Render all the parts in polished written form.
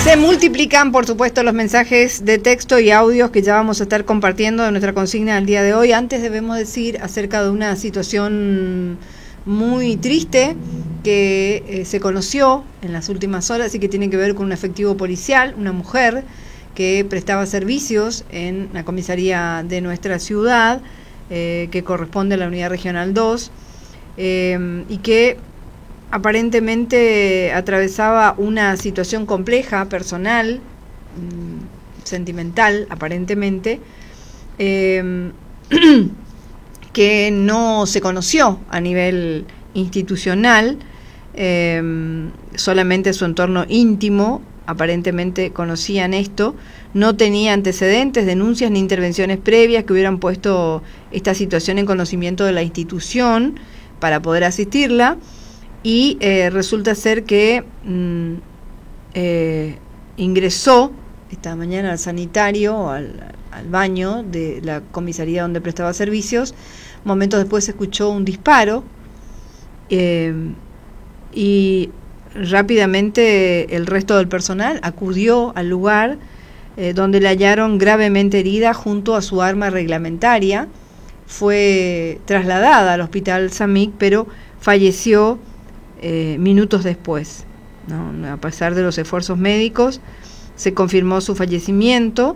Se multiplican, por supuesto, los mensajes de texto y audios que ya vamos a estar compartiendo de nuestra consigna del día de hoy. Antes debemos decir acerca de una situación muy triste que se conoció en las últimas horas y que tiene que ver con un efectivo policial, una mujer que prestaba servicios en la comisaría de nuestra ciudad, que corresponde a la Unidad Regional 2, y que aparentemente atravesaba una situación compleja, personal, sentimental, aparentemente, que no se conoció a nivel institucional, solamente su entorno íntimo aparentemente conocían esto, no tenía antecedentes, denuncias ni intervenciones previas que hubieran puesto esta situación en conocimiento de la institución para poder asistirla. Y resulta ser que ingresó esta mañana al sanitario, al baño de la comisaría donde prestaba servicios. Momentos después se escuchó un disparo y rápidamente el resto del personal acudió al lugar, donde la hallaron gravemente herida junto a su arma reglamentaria. Fue trasladada al hospital Samic, pero falleció minutos después, ¿no? A pesar de los esfuerzos médicos, se confirmó su fallecimiento,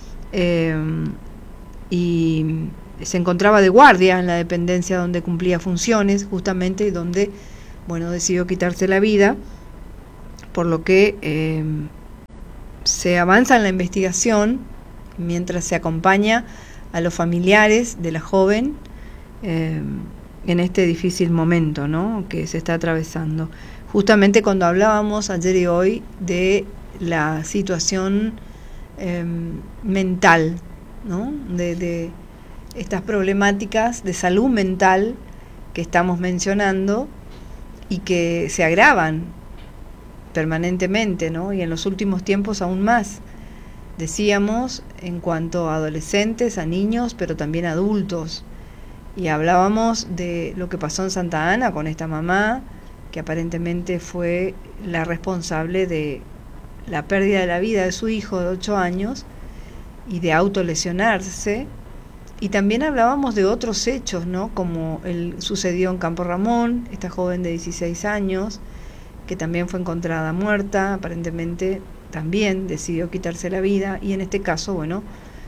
y se encontraba de guardia en la dependencia donde cumplía funciones, justamente, y donde, bueno, decidió quitarse la vida, por lo que se avanza en la investigación mientras se acompaña a los familiares de la joven en este difícil momento, ¿no?, que se está atravesando. Justamente cuando hablábamos ayer y hoy de la situación mental, ¿no?, de estas problemáticas de salud mental que estamos mencionando y que se agravan permanentemente, ¿no?, y en los últimos tiempos aún más. Decíamos en cuanto a adolescentes, a niños, pero también a adultos. Y hablábamos de lo que pasó en Santa Ana con esta mamá, que aparentemente fue la responsable de la pérdida de la vida de su hijo de 8 años y de autolesionarse. Y también hablábamos de otros hechos, ¿no?, como sucedió en Campo Ramón, esta joven de 16 años, que también fue encontrada muerta, aparentemente también decidió quitarse la vida. Y en este caso, bueno,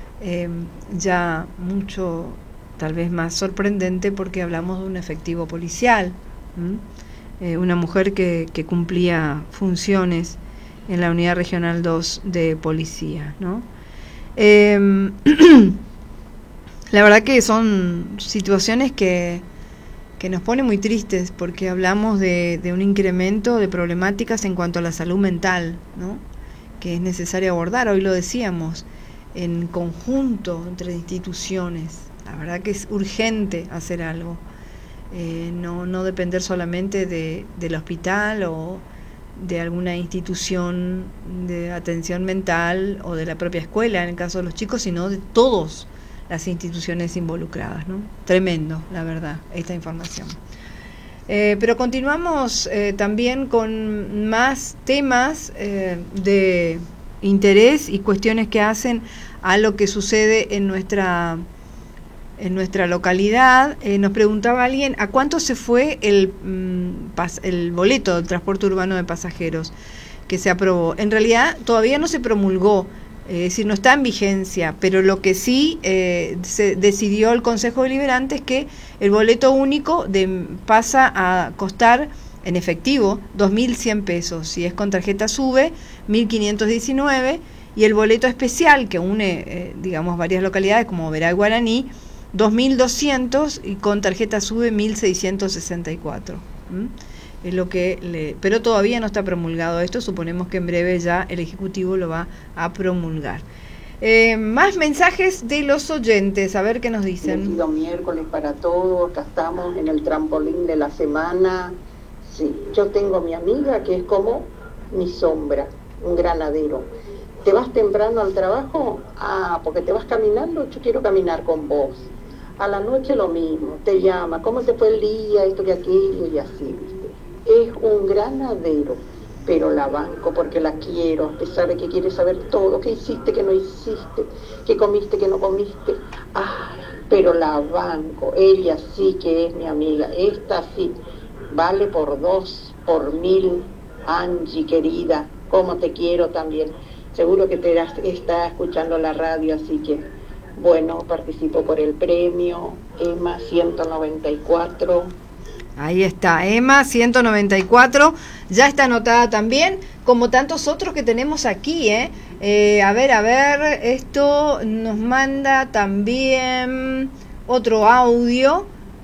ya mucho, tal vez más sorprendente, porque hablamos de un efectivo policial, una mujer que cumplía funciones en la Unidad Regional 2 de Policía, ¿no? La verdad que son situaciones que nos pone muy tristes, porque hablamos de un incremento de problemáticas en cuanto a la salud mental, ¿no?, que es necesario abordar. Hoy lo decíamos, en conjunto entre instituciones. La verdad que es urgente hacer algo, no depender solamente del hospital o de alguna institución de atención mental o de la propia escuela en el caso de los chicos, sino de todas las instituciones involucradas, ¿no? Tremendo, la verdad, esta información. Pero continuamos también con más temas de interés y cuestiones que hacen a lo que sucede en nuestra localidad. Nos preguntaba alguien, ¿a cuánto se fue el boleto del transporte urbano de pasajeros que se aprobó? En realidad todavía no se promulgó, es decir, no está en vigencia, pero lo que sí se decidió el Consejo Deliberante es que el boleto único pasa a costar en efectivo 2.100 pesos, si es con tarjeta SUBE 1.519, y el boleto especial que une digamos varias localidades como Verá y Guaraní 2.200, y con tarjeta SUBE 1.664. Es lo que pero todavía no está promulgado esto, suponemos que en breve ya el Ejecutivo lo va a promulgar. Más mensajes de los oyentes, a ver qué nos dicen. Bendecido miércoles para todos, acá estamos en el trampolín de la semana. Sí, yo tengo mi amiga que es como mi sombra, un granadero. ¿Te vas temprano al trabajo? Ah, porque te vas caminando, yo quiero caminar con vos. A la noche lo mismo, te llama, ¿cómo te fue el día? Esto que aquello y así, ¿viste? Es un granadero. pero la banco porque la quiero, a pesar de que quiere saber todo, qué hiciste, qué no hiciste, qué comiste, qué no comiste. Ay, pero la banco, ella sí que es mi amiga, esta sí, vale por 2, por 1000, Angie querida, como te quiero también. Seguro que te está escuchando la radio, así que, bueno, participo por el premio, EMA 194. Ahí está, EMA 194, ya está anotada también, como tantos otros que tenemos aquí, a ver, esto nos manda también otro audio,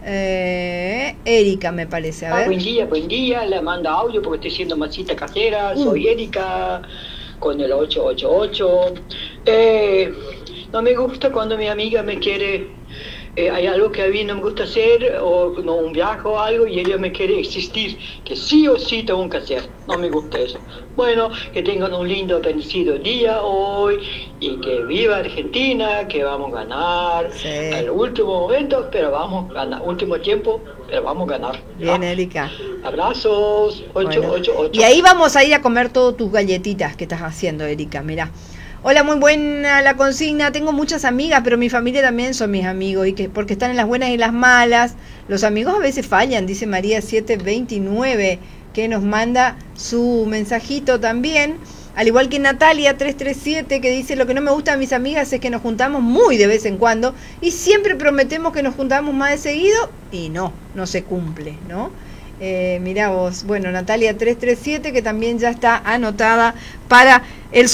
Erika me parece, a ver. Buen día, le mando audio porque estoy haciendo masita casera, soy Erika, con el 888. No me gusta cuando mi amiga me quiere... hay algo que a mí no me gusta hacer, o no, un viaje o algo, y ella me quiere insistir que sí o sí tengo que hacer. No me gusta eso. Bueno, que tengan un lindo, bendecido día hoy, y que viva Argentina, que vamos a ganar al último momento, pero vamos a ganar, último tiempo, pero vamos a ganar. Bien, Erika. Abrazos, 888. Bueno. Y ahí vamos a ir a comer todas tus galletitas que estás haciendo, Erika, mirá. Hola, muy buena la consigna. Tengo muchas amigas, pero mi familia también son mis amigos, y que porque están en las buenas y las malas. Los amigos a veces fallan, dice María 729, que nos manda su mensajito también. Al igual que Natalia 337, que dice: lo que no me gusta a mis amigas es que nos juntamos muy de vez en cuando y siempre prometemos que nos juntamos más de seguido y no se cumple, ¿no? Mirá vos, bueno, Natalia 337, que también ya está anotada para el